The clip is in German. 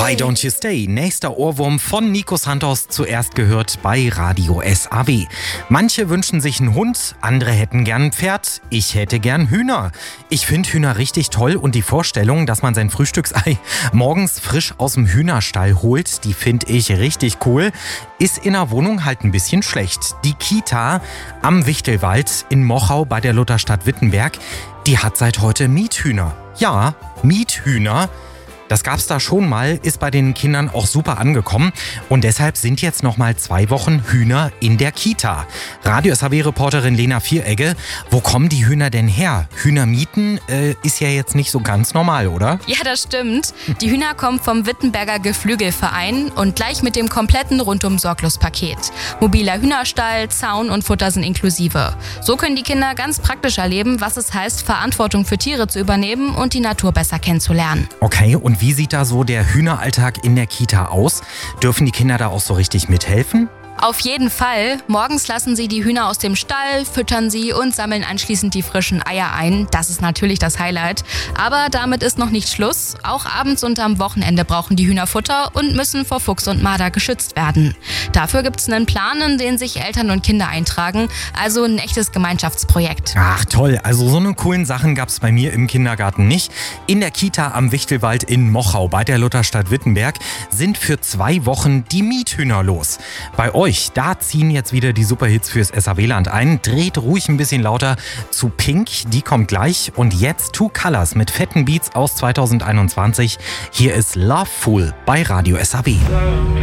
Why Don't You Stay? Nächster Ohrwurm von Nico Santos, zuerst gehört bei Radio SAW. Manche wünschen sich einen Hund, andere hätten gern ein Pferd, ich hätte gern Hühner. Ich finde Hühner richtig toll und die Vorstellung, dass man sein Frühstücksei morgens frisch aus dem Hühnerstall holt, die finde ich richtig cool. Ist in der Wohnung halt ein bisschen schlecht. Die Kita am Wichtelwald in Mochau bei der Lutherstadt Wittenberg, die hat seit heute Miethühner. Ja, Miethühner. Das gab's da schon mal, ist bei den Kindern auch super angekommen und deshalb sind jetzt noch mal 2 Wochen Hühner in der Kita. Radio SAW-Reporterin Lena Vieregge, wo kommen die Hühner denn her? Hühner mieten ist ja jetzt nicht so ganz normal, oder? Ja, das stimmt. Die Hühner kommen vom Wittenberger Geflügelverein und gleich mit dem kompletten Rundum-Sorglos-Paket. Mobiler Hühnerstall, Zaun und Futter sind inklusive. So können die Kinder ganz praktisch erleben, was es heißt, Verantwortung für Tiere zu übernehmen und die Natur besser kennenzulernen. Okay, und wie sieht da so der Hühneralltag in der Kita aus? Dürfen die Kinder da auch so richtig mithelfen? Auf jeden Fall. Morgens lassen sie die Hühner aus dem Stall, füttern sie und sammeln anschließend die frischen Eier ein. Das ist natürlich das Highlight. Aber damit ist noch nicht Schluss. Auch abends und am Wochenende brauchen die Hühner Futter und müssen vor Fuchs und Marder geschützt werden. Dafür gibt es einen Plan, in den sich Eltern und Kinder eintragen. Also ein echtes Gemeinschaftsprojekt. Ach toll, also so eine coolen Sachen gab's bei mir im Kindergarten nicht. In der Kita am Wichtelwald in Mochau bei der Lutherstadt Wittenberg sind für 2 Wochen die Miethühner los. Bei euch, da ziehen jetzt wieder die Superhits fürs SAW-Land ein. Dreht ruhig ein bisschen lauter zu Pink, die kommt gleich. Und jetzt Two Colors mit fetten Beats aus 2021. Hier ist Loveful bei Radio SAW.